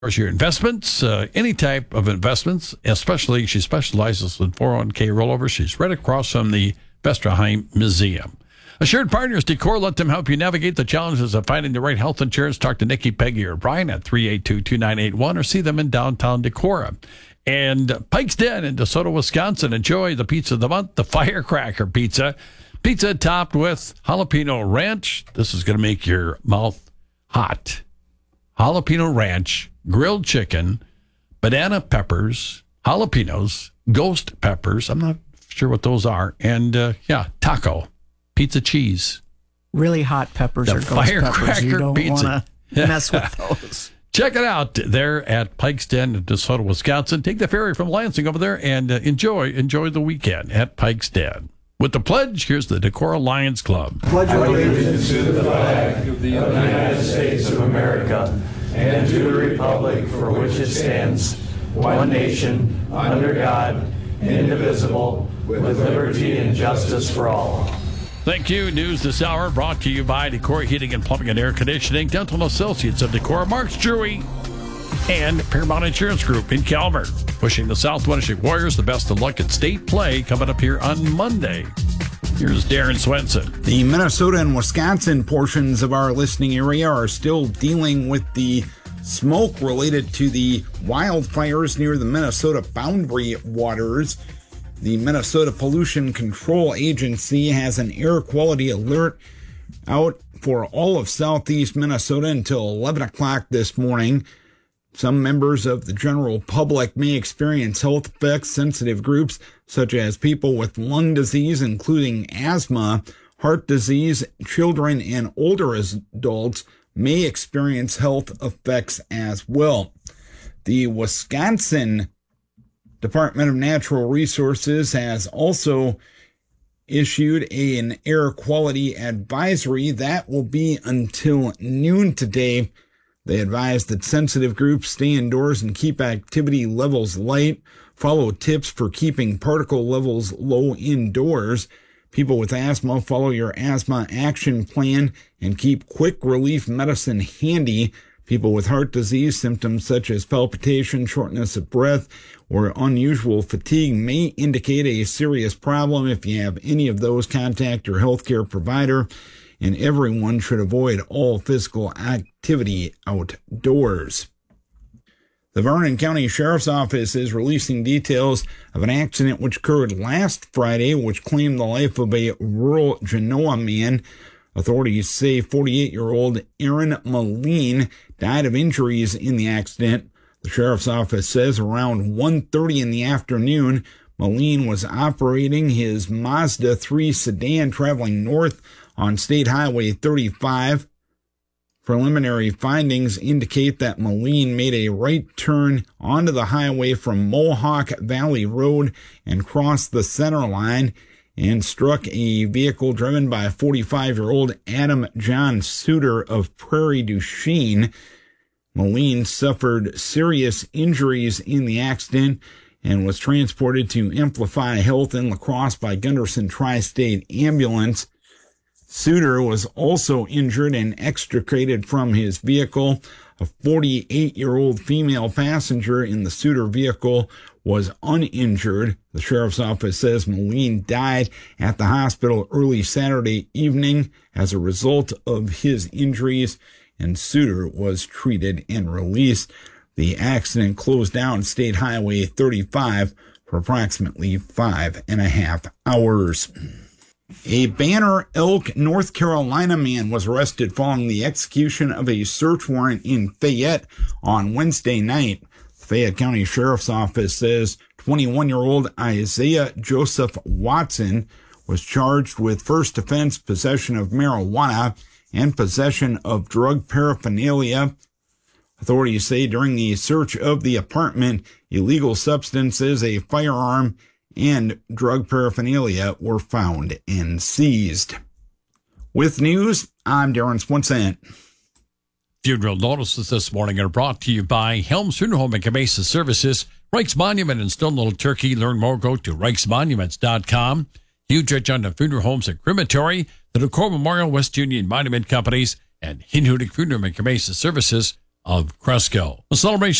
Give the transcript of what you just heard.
course, your investments, any type of investments, especially she specializes in 401k rollovers. She's right across from the Vesterheim Museum. Assured Partners Decor, let them help you navigate the challenges of finding the right health insurance. Talk to Nikki, Peggy, or Brian at 382-2981 or see them in downtown Decorah. And Pike's Den in DeSoto, Wisconsin. Enjoy the pizza of the month, the Firecracker Pizza. Pizza topped with jalapeno ranch. This is going to make your mouth hot. Jalapeno ranch, grilled chicken, banana peppers, jalapenos, ghost peppers. I'm not sure what those are. And, taco. Pizza cheese. Really hot peppers the or ghost peppers. You don't want to mess with those. Check it out there at Pike's Den in DeSoto, Wisconsin. Take the ferry from Lansing over there and enjoy the weekend at Pike's Den. With the pledge, here's the Decorah Lions Club. Pledge allegiance to the flag of the United States of America and to the republic for which it stands, one nation, under God, indivisible, with liberty and justice for all. Thank you. News this hour brought to you by Decorah Heating and Plumbing and Air Conditioning, Dental Associates of Decorah, Marks Drury, and Paramount Insurance Group in Calvert. Wishing the South Wenatchee Warriors the best of luck at state play coming up here on Monday. Here's Darren Swenson. The Minnesota and Wisconsin portions of our listening area are still dealing with the smoke related to the wildfires near the Minnesota boundary waters. The Minnesota Pollution Control Agency has an air quality alert out for all of southeast Minnesota until 11 o'clock this morning. Some members of the general public may experience health effects. Sensitive groups, such as people with lung disease, including asthma, heart disease, children, and older adults, may experience health effects as well. The Wisconsin Department of Natural Resources has also issued an air quality advisory that will be until noon today. They advise that sensitive groups stay indoors and keep activity levels light, follow tips for keeping particle levels low indoors. People with asthma, follow your asthma action plan and keep quick relief medicine handy. People with heart disease, symptoms such as palpitation, shortness of breath, or unusual fatigue may indicate a serious problem. If you have any of those, contact your healthcare provider. And everyone should avoid all physical activity outdoors. The Vernon County Sheriff's Office is releasing details of an accident which occurred last Friday, which claimed the life of a rural Genoa man. Authorities say 48-year-old Aaron Moline died of injuries in the accident. The Sheriff's Office says around 1:30 in the afternoon, Moline was operating his Mazda 3 sedan traveling north on State Highway 35. Preliminary findings indicate that Moline made a right turn onto the highway from Mohawk Valley Road and crossed the center line and struck a vehicle driven by 45-year-old Adam John Suter of Prairie du Chien. Moline suffered serious injuries in the accident and was transported to Amplify Health in La Crosse by Gunderson Tri-State Ambulance. Suter was also injured and extricated from his vehicle. A 48-year-old female passenger in the Suter vehicle was uninjured. The Sheriff's Office says Moline died at the hospital early Saturday evening as a result of his injuries, and Suter was treated and released. The accident closed down State Highway 35 for approximately 5.5 hours. A Banner Elk, North Carolina man was arrested following the execution of a search warrant in Fayette on Wednesday night. The Fayette County Sheriff's Office says 21-year-old Isaiah Joseph Watson was charged with first offense possession of marijuana and possession of drug paraphernalia. Authorities say during the search of the apartment, illegal substances, a firearm, and drug paraphernalia were found and seized. With news, I'm Darren Swenson. Funeral notices this morning are brought to you by Helms Funeral Home and Cabeza Services, Reichs Monument in Stone Little Turkey. Learn more, go to reichsmonuments.com. Huge on the Funeral Homes and Crematory, the Decorah Memorial, West Union Monument Companies, and Hinhudik Funeral and Cabeza Services of Cresco. A celebration